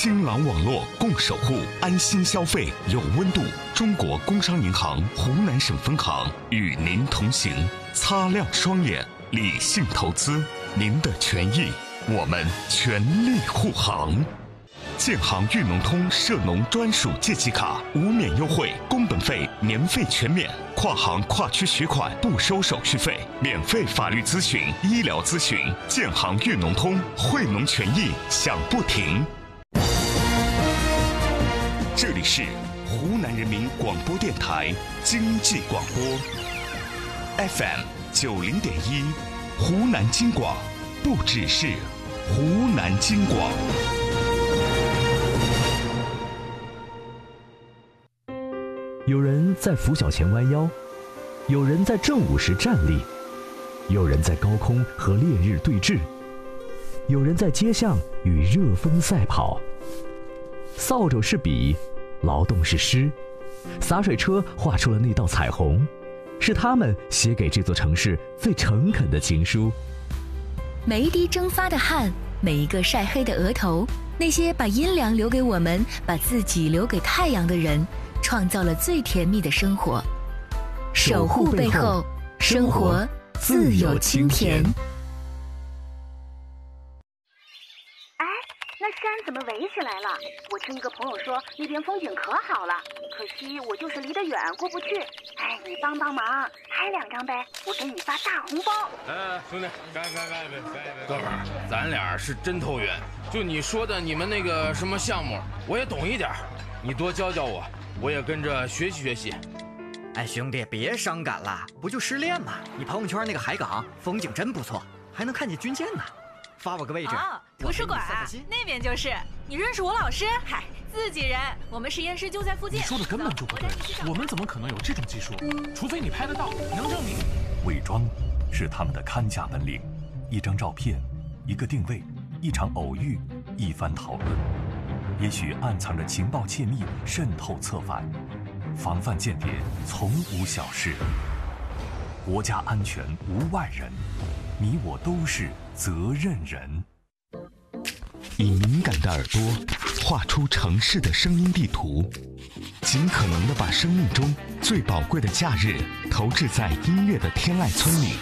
新浪网络共守护安心消费有温度。中国工商银行湖南省分行与您同行，擦亮双眼，理性投资，您的权益我们全力护航。建行裕农通涉农专属借记卡无免优惠，工本费年费全免，跨行跨区取款不收手续费，免费法律咨询、医疗咨询。建行裕农通，惠农权益享不停。这里是湖南人民广播电台经济广播 FM 90.1，湖南经广，不只是湖南经广。 有人在拂晓前弯腰，有人在正午时站立，有人在高空和烈日对峙，有人在街巷与热风赛跑。扫帚是笔，劳动是诗，洒水车画出了那道彩虹，是他们写给这座城市最诚恳的情书。 每一滴蒸发的汗，每一个晒黑的额头，那些把阴凉留给我们，把自己留给太阳的人，创造了最甜蜜的生活。守护背后，生活自有清甜。 哎，那山怎么围起来了？我听一个朋友说那边风景可好了，可惜我就是离得远过不去。哎，你帮帮忙，拍2张呗，我给你发大红包。 兄弟，干一杯！哥们儿，咱俩是真投缘。就你说的你们那个什么项目，我也懂一点，你多教教我，我也跟着学习学习。 哎，兄弟，别伤感了，不就失恋吗？你朋友圈那个海港风景真不错，还能看见军舰呢。发我个位置。 哦，图书馆那边就是。你认识我老师？嗨，自己人，我们实验室就在附近。 你说的根本就不对，我们怎么可能有这种技术？除非你拍得到，能证明。 伪装是他们的看家本领，一张照片，一个定位，一场偶遇，一番讨论，也许暗藏着情报窃密渗透策反。防范间谍从无小事，国家安全无外人，你我都是责任人。 以敏感的耳朵画出城市的声音地图，尽可能地把生命中最宝贵的假日投掷在音乐的天籁村里。